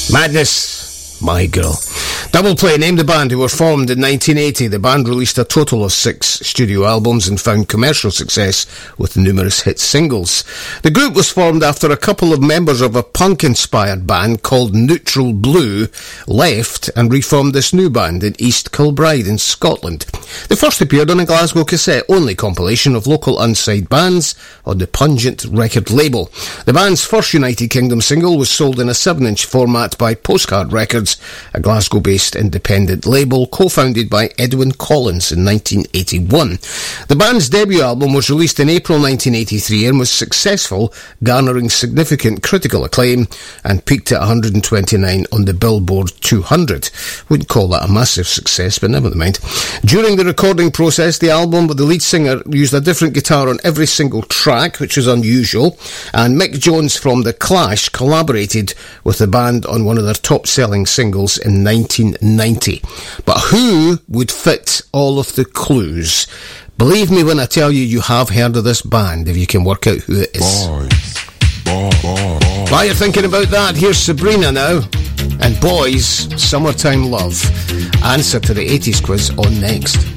Madness, My Girl. Double Play named the band, who were formed in 1980. The band released a total of 6 studio albums and found commercial success with numerous hit singles. The group was formed after a couple of members of a punk-inspired band called Neutral Blue left and reformed this new band in East Kilbride in Scotland. They first appeared on a Glasgow cassette-only compilation of local unsigned bands on the Pungent record label. The band's first United Kingdom single was sold in a 7-inch format by Postcard Records, a Glasgow-based independent label co-founded by Edwin Collins in 1981. The band's debut album was released in April 1983 and was successful, garnering significant critical acclaim and peaked at 129 on the Billboard 200. Wouldn't call that a massive success, but never mind. During the recording process, the album with the lead singer used a different guitar on every single track, which was unusual, and Mick Jones from The Clash collaborated with the band on one of their top-selling singles in 1990. But who would fit all of the clues? Believe me when I tell you, you have heard of this band, if you can work out who it is. While you're thinking about that, here's Sabrina now, and Boys, Summertime Love. Answer to the 80s quiz on next.